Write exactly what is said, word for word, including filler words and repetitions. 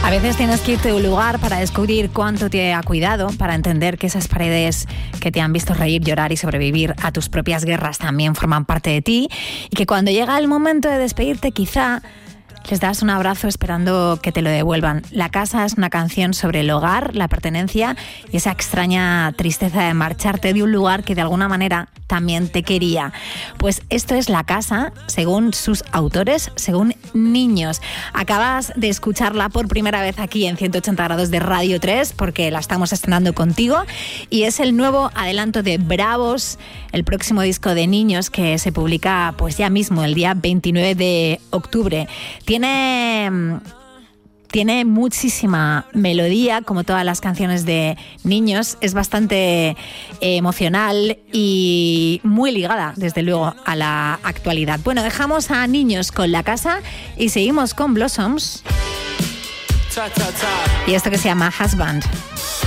A veces tienes que irte a un lugar para descubrir cuánto te ha cuidado, para entender que esas paredes que te han visto reír, llorar y sobrevivir a tus propias guerras también forman parte de ti, y que cuando llega el momento de despedirte quizá les das un abrazo esperando que te lo devuelvan. La casa es una canción sobre el hogar, la pertenencia y esa extraña tristeza de marcharte de un lugar que de alguna manera también te quería. Pues esto es La casa, según sus autores, según Niños. Acabas de escucharla por primera vez aquí en ciento ochenta grados de Radio tres, porque la estamos estrenando contigo, y es el nuevo adelanto de Bravos, el próximo disco de Niños que se publica pues ya mismo, el día veintinueve de octubre. Tiene... Tiene muchísima melodía, como todas las canciones de Niños. Es bastante emocional y muy ligada, desde luego, a la actualidad. Bueno, dejamos a Niños con La casa y seguimos con Blossoms. Y esto que se llama Husband.